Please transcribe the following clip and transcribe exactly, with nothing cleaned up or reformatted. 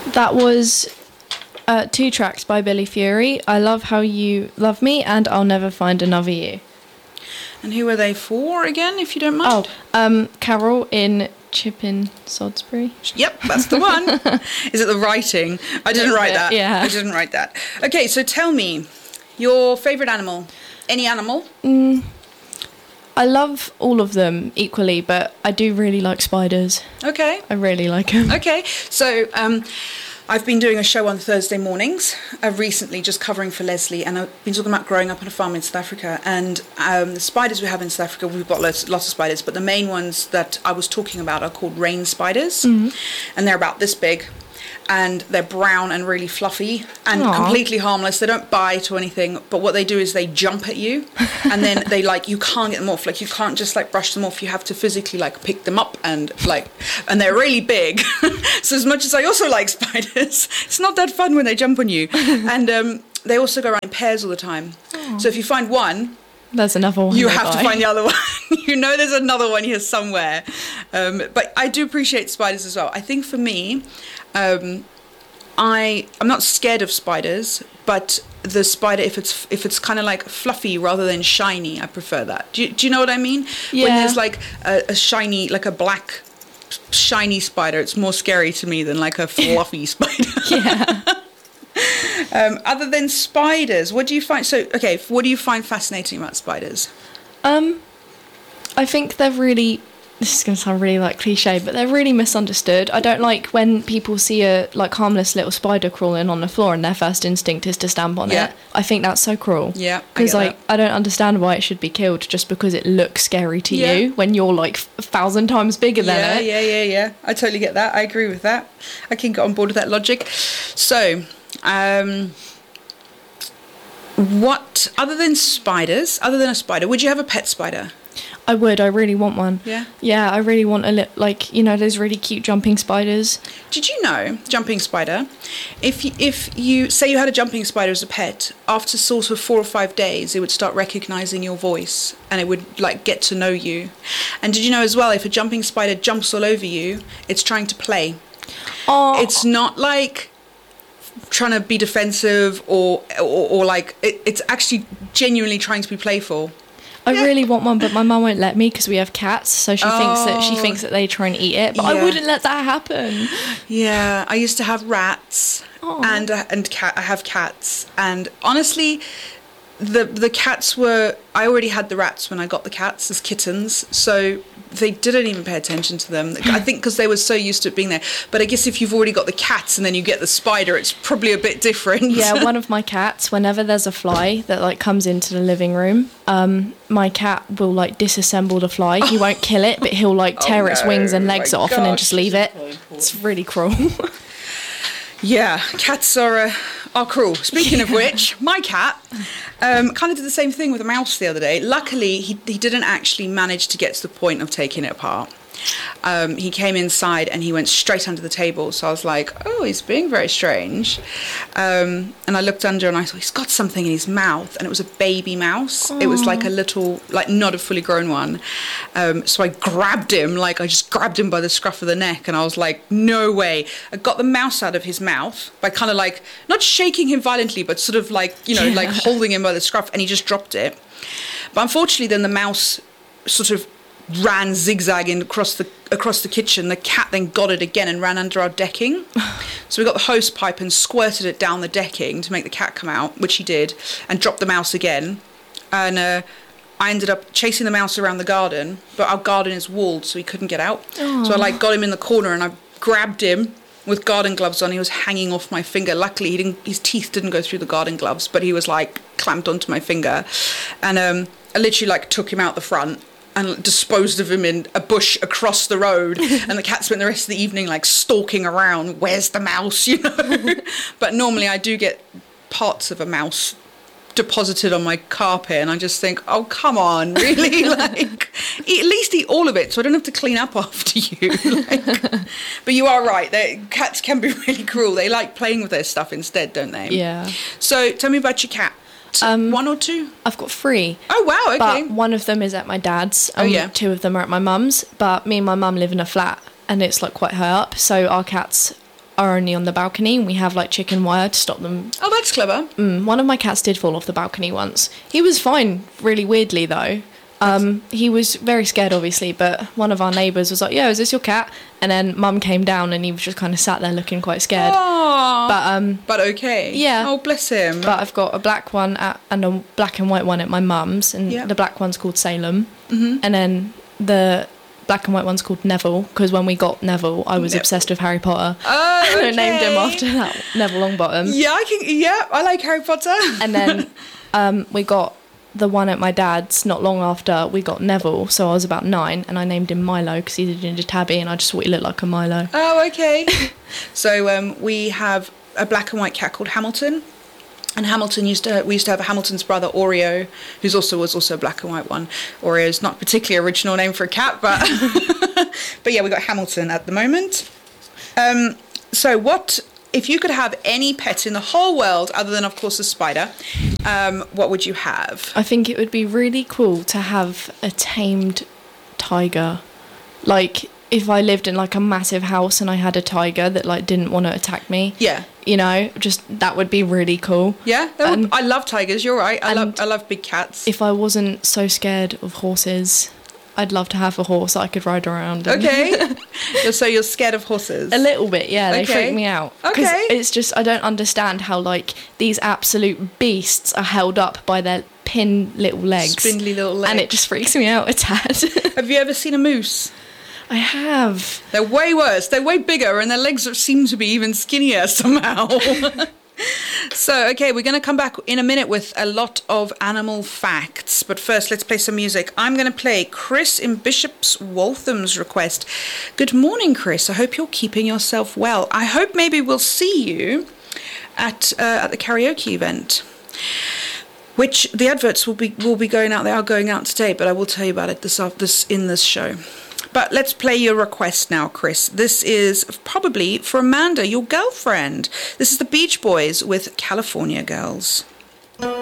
That was uh, two tracks by Billy Fury. I Love How You Love Me and I'll Never Find Another You. And who are they for again, if you don't mind? Oh, um, Carol in Chipping Salisbury. Yep, that's the one. Is it the writing? I didn't write that. Yeah. I didn't write that. Okay, so tell me, your favourite animal? Any animal? Mm, I love all of them equally, but I do really like spiders. Okay. I really like them. Okay, so um, I've been doing a show on Thursday mornings uh, recently, just covering for Leslie, and I've been talking about growing up on a farm in South Africa, and um, the spiders we have in South Africa, we've got lots, lots of spiders, but the main ones that I was talking about are called rain spiders, mm-hmm. and they're about this big, and they're brown and really fluffy and Aww. completely harmless. They don't bite or anything, but what they do is they jump at you, and then they like, you can't get them off. Like, you can't just like brush them off. You have to physically like pick them up, and like, and they're really big. So as much as I also like spiders, it's not that fun when they jump on you. And um, they also go around in pairs all the time. Aww. So if you find one, there's another one. You have to find the other one. You know there's another one here somewhere. Um, but I do appreciate spiders as well. I think for me, um, I I'm not scared of spiders, but the spider, if it's if it's kind of like fluffy rather than shiny, I prefer that. Do you, do you know what I mean? Yeah. When there's like a, a shiny, like a black shiny spider, it's more scary to me than like a fluffy spider. Yeah. Um, other than spiders, what do you find? So, okay, what do you find fascinating about spiders? Um, I think they're really. This is going to sound really like cliche, but they're really misunderstood. I don't like when people see a like harmless little spider crawling on the floor and their first instinct is to stamp on Yeah. it. I think that's so cruel. Yeah, I because get like that. I don't understand why it should be killed just because it looks scary to Yeah. you when you're like a thousand times bigger than Yeah, it. yeah, yeah, yeah. I totally get that. I agree with that. I can get on board with that logic. So, um, what other than spiders, other than a spider, would you have a pet spider? I would. I really want one. Yeah. Yeah, I really want a li- like you know those really cute jumping spiders. Did you know, jumping spider, if you, if you say you had a jumping spider as a pet, after sort of four or five days, it would start recognizing your voice and it would like get to know you. And did you know as well, if a jumping spider jumps all over you, it's trying to play. Oh, It's not like trying to be defensive or or, or like it, it's actually genuinely trying to be playful. I Yeah. really want one, but my mum won't let me because we have cats. So she thinks that she Oh. thinks that they try and eat it, but I Yeah. wouldn't let that happen. Yeah, I used to have rats, Aw. and uh, and cat. I have cats, and honestly, the the cats were. I already had the rats when I got the cats as kittens, so they didn't even pay attention to them. I think because they were so used to it being there. But I guess if you've already got the cats and then you get the spider, it's probably a bit different. Yeah, one of my cats, whenever there's a fly that like comes into the living room, um, my cat will like disassemble the fly. He won't kill it, but he'll like tear its no. wings and legs My off and then gosh. just leave it. It's really cruel. Yeah, cats are uh, are cruel. Speaking of which, my cat um, kind of did the same thing with a mouse the other day. Luckily, he he didn't actually manage to get to the point of taking it apart. Um, he came inside and he went straight under the table. So I was like, oh, he's being very strange. Um, and I looked under and I thought, he's got something in his mouth. And it was a baby mouse. It was like a little, like not a fully grown one. Um, so I grabbed him, like I just grabbed him by the scruff of the neck. And I was like, no way. I got the mouse out of his mouth by kind of like, not shaking him violently, but sort of like, you know, Yeah. like holding him by the scruff. And he just dropped it. But unfortunately, then the mouse sort of ran zigzagging across the across the kitchen. The cat then got it again and ran under our decking. So we got the hose pipe and squirted it down the decking to make the cat come out, which he did, and dropped the mouse again. And uh, I ended up chasing the mouse around the garden, but our garden is walled, so he couldn't get out. Aww. So I like got him in the corner and I grabbed him with garden gloves on. He was hanging off my finger. Luckily, he didn't. His teeth didn't go through the garden gloves, but he was like clamped onto my finger. And um, I literally like took him out the front and disposed of him in a bush across the road. And the cat spent the rest of the evening like stalking around. Where's the mouse? You know. But normally I do get parts of a mouse deposited on my carpet, and I just think, oh come on, really? Like, eat, at least eat all of it, so I don't have to clean up after you. Like, but you are right. They, cats can be really cruel. They like playing with their stuff instead, don't they? Yeah. So tell me about your cat. Um, One or two? I've got three. Oh wow, okay. But one of them is at my dad's. Oh, and yeah. Two of them are at my mum's. But me and my mum live in a flat, and it's like quite high up. So our cats are only on the balcony, and we have like chicken wire to stop them. Oh, that's clever. Mm, one of my cats did fall off the balcony once. He was fine, really weirdly though. Um, he was very scared, obviously, but one of our neighbours was like, "Yo, is this your cat?" And then Mum came down, and he was just kind of sat there looking quite scared. Aww. But um, but okay. Yeah. Oh, bless him. But I've got a black one at, and a black and white one at my mum's, and Yeah. the black one's called Salem, Mhm. and then the black and white one's called Neville, because when we got Neville, I was Neville. obsessed with Harry Potter. Oh, And I named him okay. after that, Neville Longbottom. Yeah, I can. Yeah, I like Harry Potter. And then um, we got the one at my dad's not long after we got Neville, so I was about nine, and I named him Milo because he's a ginger tabby, and I just thought he looked like a Milo. Oh, okay. So um, we have a black and white cat called Hamilton, and Hamilton used to we used to have Hamilton's brother Oreo, who's also was also a black and white one. Oreo's not particularly original name for a cat, but but yeah, we got Hamilton at the moment. Um, so what? If you could have any pet in the whole world, other than, of course, a spider, um, what would you have? I think it would be really cool to have a tamed tiger. Like, if I lived in, like, a massive house and I had a tiger that, like, didn't want to attack me. Yeah. You know, just, that would be really cool. Yeah? That would, Um, I love tigers, you're right. I love and I love big cats. If I wasn't so scared of horses, I'd love to have a horse I could ride around. and- Okay. So you're scared of horses? A little bit, yeah. They Okay. freak me out. 'Cause Okay. it's just, I don't understand how, like, these absolute beasts are held up by their pin little legs. Spindly little legs. And it just freaks me out a tad. Have you ever seen a moose? I have. They're way worse. They're way bigger, and their legs are- seem to be even skinnier somehow. So, okay, we're going to come back in a minute with a lot of animal facts. But first, let's play some music. I'm going to play Chris in Bishop's Waltham's request. Good morning, Chris. I hope you're keeping yourself well. I hope maybe we'll see you at uh, at the karaoke event, which the adverts will be will be going out. They are going out today, but I will tell you about it this af- this in this show. But let's play your request now, Chris. This is probably for Amanda, your girlfriend. This is the Beach Boys with California Girls.